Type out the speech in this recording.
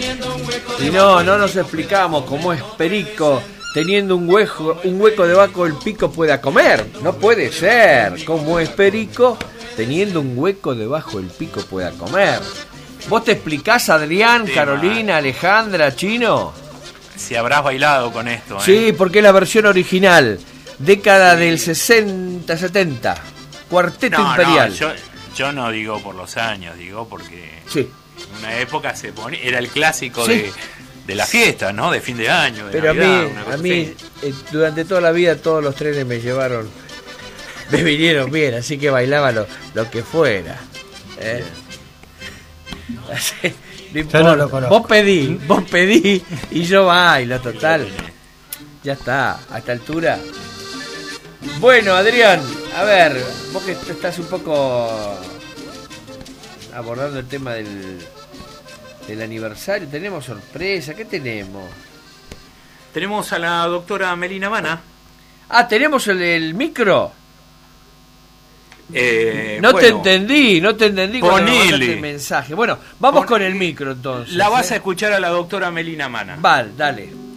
Y no nos explicamos cómo es Perico teniendo un hueco debajo del pico pueda comer. No puede ser. ¿Cómo es Perico teniendo un hueco debajo del pico pueda comer? ¿Vos te explicás, Adrián, Carolina, Alejandra, Chino? Si habrás bailado con esto, ¿eh? Sí, porque es la versión original. Década del 60-70. Cuarteto Imperial. No, yo no digo por los años, digo porque sí. En una época se ponía, era el clásico de la fiesta, ¿no? De fin de año, de Pero Navidad, a mí durante toda la vida todos los trenes me vinieron bien, así que bailaba lo que fuera. Yo no lo conozco. Vos pedí y yo bailo, total. Ya está, a esta altura. Bueno, Adrián, a ver, vos que estás un poco abordando el tema del aniversario, tenemos sorpresa, ¿qué tenemos? Tenemos a la doctora Melina Mana. Ah, ¿tenemos el micro? No te entendí cuando me mandaste el mensaje. Bueno, vamos con el micro entonces. La vas a escuchar a la doctora Melina Mana. Vale, dale.